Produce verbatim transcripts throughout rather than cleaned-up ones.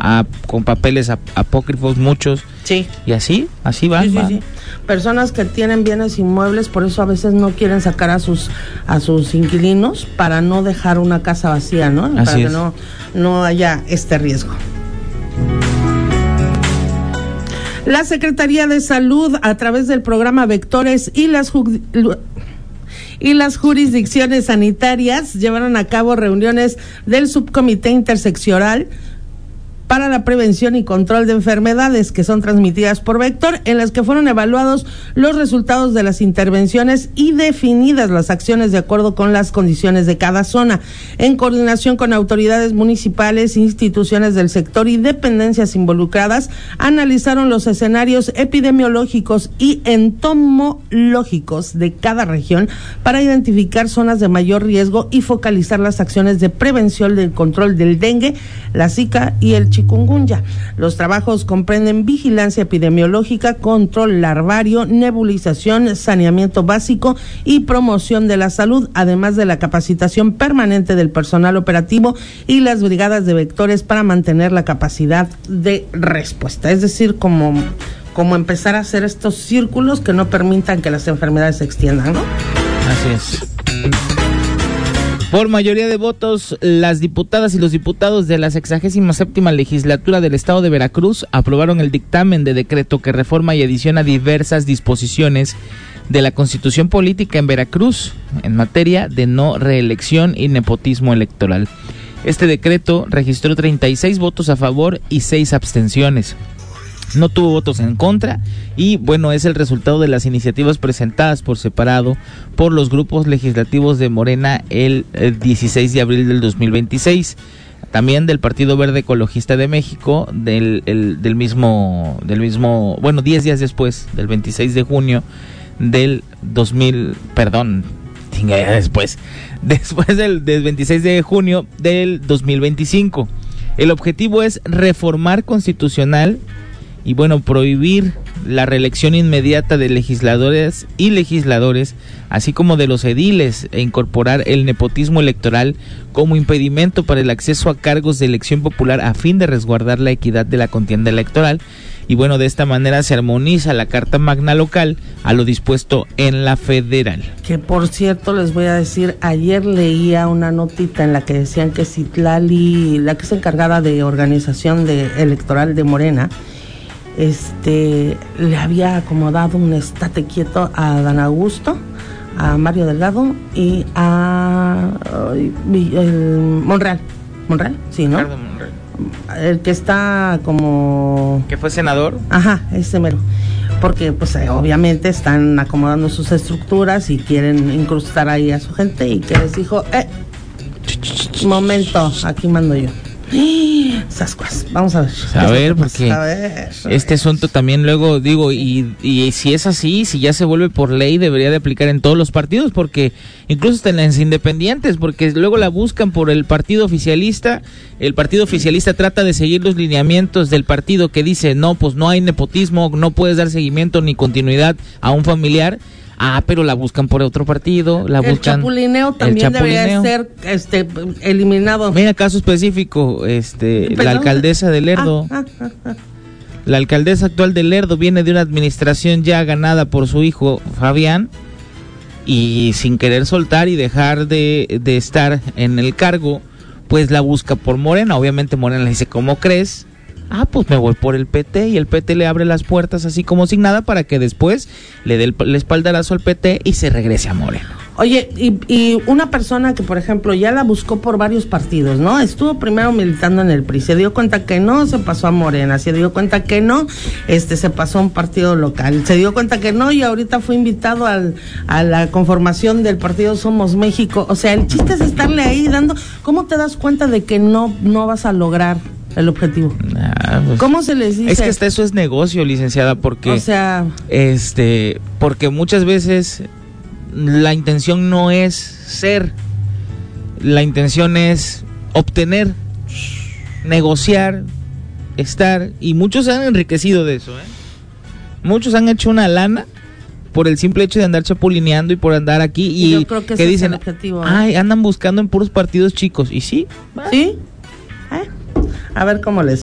a, con papeles ap- apócrifos, muchos. Sí. Y así, así van. Sí, sí, van. sí. Personas que tienen bienes inmuebles, por eso a veces no quieren sacar a sus a sus inquilinos para no dejar una casa vacía, ¿no? Así para que es. no, no haya este riesgo. La Secretaría de Salud, a través del programa Vectores y las ju- y las jurisdicciones sanitarias, llevaron a cabo reuniones del subcomité interseccional para la prevención y control de enfermedades que son transmitidas por vector, en las que fueron evaluados los resultados de las intervenciones y definidas las acciones de acuerdo con las condiciones de cada zona, en coordinación con autoridades municipales, instituciones del sector y dependencias involucradas. Analizaron los escenarios epidemiológicos y entomológicos de cada región para identificar zonas de mayor riesgo y focalizar las acciones de prevención del control del dengue, la zika y el chikungunya. Los trabajos comprenden vigilancia epidemiológica, control larvario, nebulización, saneamiento básico y promoción de la salud, además de la capacitación permanente del personal operativo y las brigadas de vectores para mantener la capacidad de respuesta. Es decir, como, como empezar a hacer estos círculos que no permitan que las enfermedades se extiendan, ¿no? Así es. Por mayoría de votos, las diputadas y los diputados de la sexagésima séptima legislatura del estado de Veracruz aprobaron el dictamen de decreto que reforma y adiciona diversas disposiciones de la Constitución Política en Veracruz en materia de no reelección y nepotismo electoral. Este decreto registró treinta y seis votos a favor y seis abstenciones. No tuvo votos en contra y, bueno, es el resultado de las iniciativas presentadas por separado por los grupos legislativos de Morena el, el dieciséis de abril del dos mil veintiséis, también del Partido Verde Ecologista de México, del, el, del mismo, del mismo, bueno, diez días después, del veintiséis de junio del dos mil, perdón, ya después, después del, del veintiséis de junio del dos mil veinticinco. El objetivo es reformar constitucional y, bueno, prohibir la reelección inmediata de legisladores y legisladores, así como de los ediles, e incorporar el nepotismo electoral como impedimento para el acceso a cargos de elección popular a fin de resguardar la equidad de la contienda electoral. Y, bueno, de esta manera se armoniza la Carta Magna local a lo dispuesto en la federal. Que, por cierto, les voy a decir, ayer leía una notita en la que decían que Citlali, la que es encargada de organización de electoral de Morena, este le había acomodado un estate quieto a Dan Augusto, a Mario Delgado y a ay, el Monreal. Monreal, sí, ¿no? Ricardo Monreal. El que está como... ¿Que fue senador? Ajá, ese mero. Porque, pues, eh, obviamente están acomodando sus estructuras y quieren incrustar ahí a su gente, y que les dijo, eh, momento, aquí mando yo. Sascuas, vamos a ver. A ver, porque a ver, a este ver. asunto también luego digo, y, y si es así, si ya se vuelve por ley, debería de aplicar en todos los partidos, porque incluso hasta en las independientes, porque luego la buscan por el partido oficialista, el partido oficialista trata de seguir los lineamientos del partido que dice, no, pues no hay nepotismo, no puedes dar seguimiento ni continuidad a un familiar. Ah, pero la buscan por otro partido, la el buscan. Chapulineo también el chapulineo. debería ser este eliminado. Mira, caso específico, este, ¿Perdón? la alcaldesa de Lerdo. Ah, ah, ah, ah. La alcaldesa actual de Lerdo viene de una administración ya ganada por su hijo Fabián, y sin querer soltar y dejar de, de estar en el cargo, pues la busca por Morena. Obviamente Morena le dice, ¿cómo crees? Ah, pues me voy por el P T, y el P T le abre las puertas así como sin nada para que después le dé el, el espaldarazo al P T y se regrese a Morena. Oye, y, y una persona que, por ejemplo, ya la buscó por varios partidos, ¿no? Estuvo primero militando en el P R I, se dio cuenta que no, se pasó a Morena, se dio cuenta que no, este se pasó a un partido local, se dio cuenta que no, y ahorita fue invitado al, a la conformación del partido Somos México. O sea, el chiste es estarle ahí dando. ¿Cómo te das cuenta de que no, no vas a lograr el objetivo? Ah, pues, ¿Cómo se les dice? es que hasta eso es negocio, licenciada, porque O sea, este, porque muchas veces la intención no es ser, la intención es obtener, negociar, estar, y muchos se han enriquecido de eso, ¿eh? Muchos han hecho una lana por el simple hecho de andar chapulineando y por andar aquí, y yo creo que ese que es dicen, el objetivo, ¿eh? ay, andan buscando en puros partidos chicos, y sí, ¿sí? ¿Eh? A ver cómo les...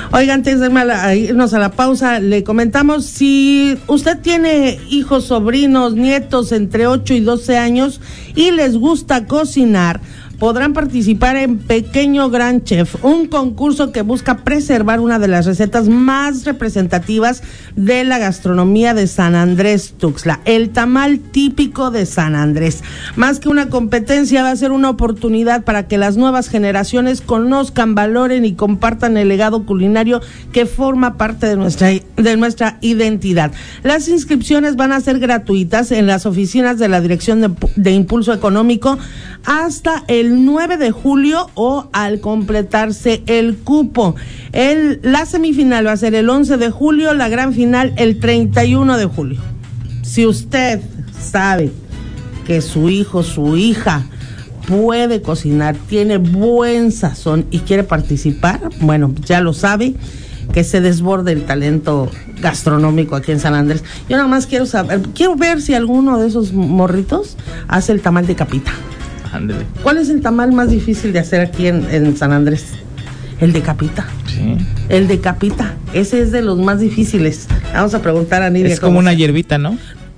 Oiga, antes de irnos a la pausa, le comentamos, si usted tiene hijos, sobrinos, nietos entre ocho y doce años y les gusta cocinar, podrán participar en Pequeño Gran Chef, un concurso que busca preservar una de las recetas más representativas de la gastronomía de San Andrés Tuxtla, el tamal típico de San Andrés. Más que una competencia, va a ser una oportunidad para que las nuevas generaciones conozcan, valoren y compartan el legado culinario que forma parte de nuestra, de nuestra identidad. Las inscripciones van a ser gratuitas en las oficinas de la Dirección de, de Impulso Económico hasta el nueve de julio o al completarse el cupo. El, la semifinal va a ser el once de julio, la gran final el treinta y uno de julio. Si usted sabe que su hijo, su hija puede cocinar, tiene buen sazón y quiere participar, bueno, ya lo sabe, que se desborde el talento gastronómico aquí en San Andrés. Yo nada más quiero saber, quiero ver si alguno de esos morritos hace el tamal de capita. Ándale. ¿Cuál es el tamal más difícil de hacer aquí en, en San Andrés? El de capita. Sí. El de capita. Ese es de los más difíciles. Vamos a preguntar a Nidia. Es como una hierbita, ¿no?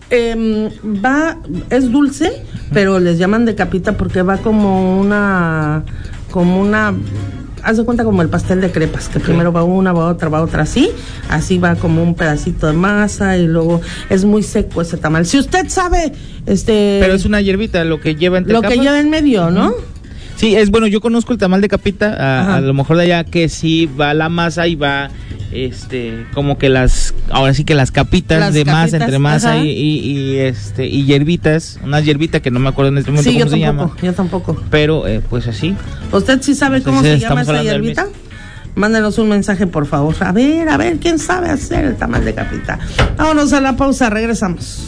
Eh, va, es dulce, pero les llaman de capita porque va como una, como una, haz de cuenta como el pastel de crepas, que primero va una, va otra, va otra, así, así va como un pedacito de masa y luego es muy seco ese tamal. Si usted sabe, este... Pero es una hierbita, lo que lleva entre Lo capas. que lleva en medio, ¿no? Uh-huh. Sí, es bueno, yo conozco el tamal de capita, a, a lo mejor de allá que sí va la masa y va, este, como que las, ahora sí que las capitas las de capitas, masa, entre masa y, y, y este, y hierbitas, unas hierbitas que no me acuerdo en este momento sí, cómo se tampoco, llama. yo tampoco. Pero, eh, pues así. ¿Usted sí sabe Entonces, cómo se llama esa hierbita? Mándenos un mensaje, por favor. A ver, a ver, ¿quién sabe hacer el tamal de capita? Vámonos a la pausa, regresamos.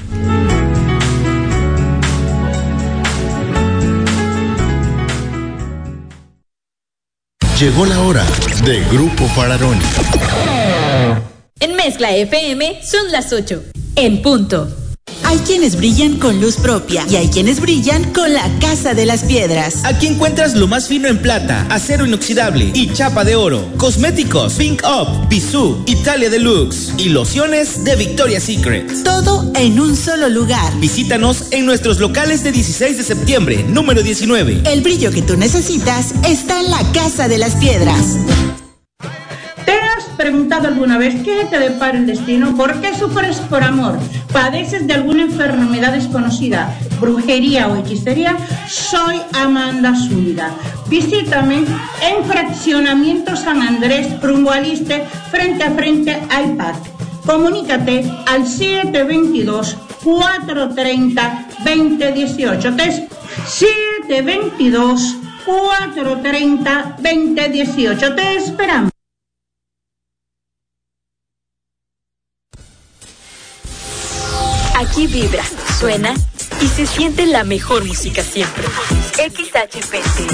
Llegó la hora de Grupo Fararoni. En Mezcla F M son las ocho, en punto. Hay quienes brillan con luz propia y hay quienes brillan con la Casa de las Piedras. Aquí encuentras lo más fino en plata, acero inoxidable y chapa de oro. Cosméticos, Pink Up, Bisú, Italia Deluxe y lociones de Victoria's Secret. Todo en un solo lugar. Visítanos en nuestros locales de dieciséis de septiembre, número diecinueve. El brillo que tú necesitas está en la Casa de las Piedras. ¿Te has preguntado alguna vez qué te depara el destino? ¿Por qué sufres por amor? ¿Padeces de alguna enfermedad desconocida, brujería o hechicería? Soy Amanda Zúñiga. Visítame en Fraccionamiento San Andrés, rumbo al Iste, frente a frente al P A C. Comunícate al siete dos dos, cuatro tres cero, dos cero uno ocho. siete dos dos, cuatro tres cero, dos cero uno ocho. Te esperamos. Aquí vibra, suena y se siente la mejor música siempre. X H P T.